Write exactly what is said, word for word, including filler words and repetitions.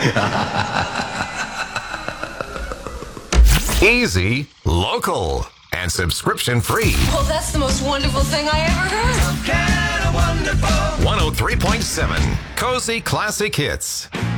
Easy, local, and subscription free. Well, that's the most wonderful thing I ever heard. one oh three point seven Cozy Classic Hits.